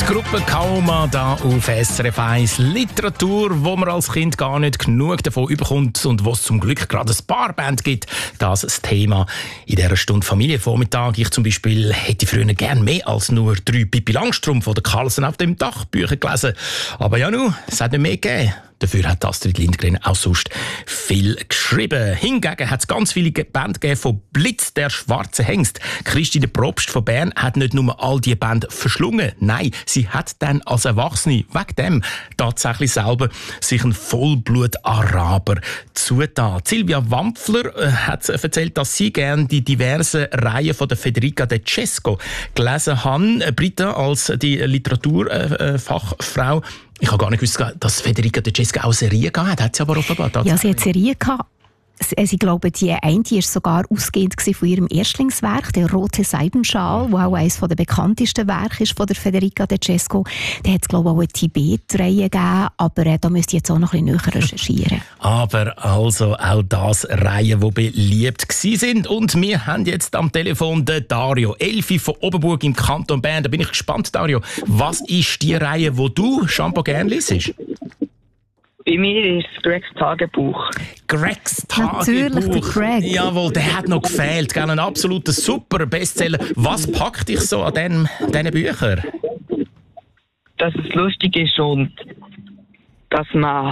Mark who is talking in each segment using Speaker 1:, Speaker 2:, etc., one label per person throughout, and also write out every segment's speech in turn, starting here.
Speaker 1: Die Gruppe Kauma da auf SRF 1. Literatur, wo man als Kind gar nicht genug davon überkommt und wo es zum Glück gerade ein paar Band gibt. Das ist das Thema in dieser Stunde Familienvormittag. Ich zum Beispiel hätte früher gern mehr als nur 3 Pippi Langstrumpf oder Carlsen auf dem Dach Bücher gelesen. Aber ja nu, es hat nicht mehr gegeben. Dafür hat Astrid Lindgren auch sonst viel geschrieben. Hingegen hat es ganz viele Bände gegeben von Blitz, der schwarze Hengst. Christine Probst von Bern hat nicht nur all diese Bände verschlungen. Nein, sie hat dann als Erwachsene wegen dem tatsächlich selber sich einen Vollblut-Araber zugetan. Silvia Wampfler hat erzählt, dass sie gerne die diversen Reihen von der Federica De Cesco gelesen haben. Britta als die Literaturfachfrau. Ich habe gar nicht gewusst, dass Federica De Cesco auch Serien gehabt hat. Hat sie aber offenbar
Speaker 2: ja, sie hat Serien gehabt. Ich glaube, die eine war sogar ausgehend von ihrem Erstlingswerk, der Rote Seidenschal, das auch eines der bekanntesten Werke ist von der Federica De Cesco. Da hat es, glaube ich, auch eine Tibet-Reihe gegeben, aber da müsst ihr jetzt auch noch ein bisschen näher recherchieren.
Speaker 1: Aber also auch das Reihen, die beliebt waren. Und wir haben jetzt am Telefon den Dario Elfi von Oberburg im Kanton Bern. Da bin ich gespannt, Dario. Was ist die Reihe, die du schon gerne liest?
Speaker 3: Bei mir ist Gregs Tagebuch.
Speaker 1: Gregs Tagebuch.
Speaker 2: Natürlich, der Greg.
Speaker 1: Jawohl, der hat noch gefehlt. Gell? Ein absoluter super Bestseller. Was packt dich so an diesen Büchern?
Speaker 3: Dass es lustig ist und dass man...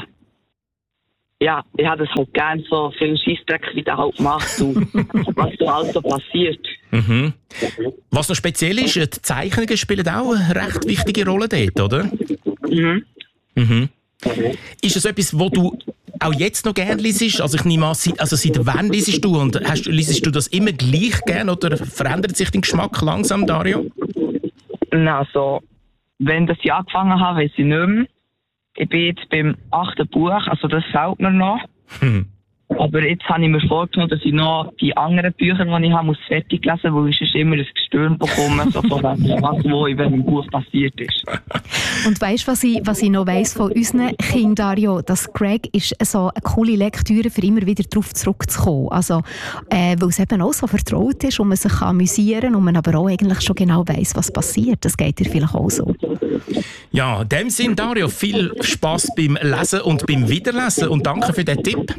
Speaker 3: Ja, ich habe das halt gerne so viel Scheissdreck, wie der halt macht und was so alles so passiert.
Speaker 1: Mhm. Was noch speziell ist, die Zeichnungen spielen auch eine recht wichtige Rolle dort, oder?
Speaker 3: Mhm.
Speaker 1: Mhm. Ist das etwas, wo du auch jetzt noch gerne liest? Also ich nehme an, seit wann liest du? Und liest du das immer gleich gerne oder verändert sich dein Geschmack langsam, Dario?
Speaker 3: Also, wenn das Jahr angefangen habe, weiss ich nicht mehr. Ich bin jetzt beim 8. Buch, also das fehlt mir noch. Aber jetzt habe ich mir vorgenommen, dass ich noch die anderen Bücher, die ich habe, muss fertig lesen, weil ich sonst immer ein Gestürm bekomme, so von was in welchem Buch passiert ist.
Speaker 2: Und weißt du, was ich noch weiss von unseren Kindern, Dario, dass Greg ist so eine coole Lektüre, für immer wieder darauf zurückzukommen. Also, weil es eben auch so vertraut ist und man sich amüsieren kann und man aber auch eigentlich schon genau weiss, was passiert. Das geht dir vielleicht auch so.
Speaker 1: Ja, in dem Sinn, Dario, viel Spass beim Lesen und beim Wiederlesen und danke für den Tipp.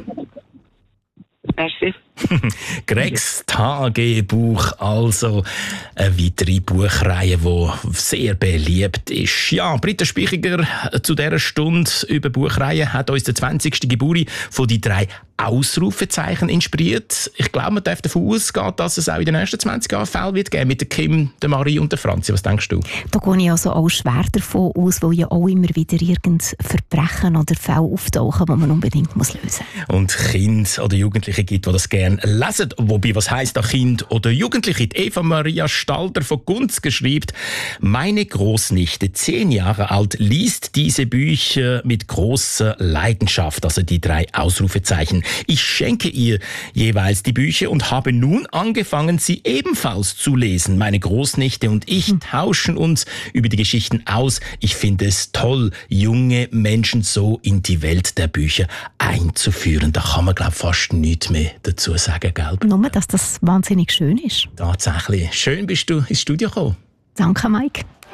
Speaker 3: Merci.
Speaker 1: Gregs Tagebuch, also eine weitere Buchreihe, die sehr beliebt ist. Ja, Britta Spichiger zu dieser Stunde über Buchreihen hat uns den 20. Geburtstag von die 3 Ausrufezeichen inspiriert. Ich glaube, man darf davon ausgehen, dass es auch in den nächsten 20 Jahren Fälle wird geben mit der Kim, der Marie und der Franzi. Was denkst du?
Speaker 2: Da gehe ich also auch schwer davon aus, weil ja auch immer wieder irgendein Verbrechen oder Fälle auftauchen, die man unbedingt lösen muss.
Speaker 1: Und Kinder oder Jugendliche gibt, die das gerne lesen. Wobei, was heisst da Kind oder Jugendliche? Die Eva Maria Stalder von Gunzgen schreibt, meine Großnichte, 10 Jahre alt, liest diese Bücher mit großer Leidenschaft, also die 3 Ausrufezeichen. Ich schenke ihr jeweils die Bücher und habe nun angefangen, sie ebenfalls zu lesen. Meine Großnichte und ich tauschen uns über die Geschichten aus. Ich finde es toll, junge Menschen so in die Welt der Bücher einzuführen. Da kann man, glaube ich, fast nichts mehr dazu sagen, gell?
Speaker 2: Nur, dass das wahnsinnig schön ist.
Speaker 1: Tatsächlich. Schön bist du ins Studio gekommen.
Speaker 2: Danke, Mike.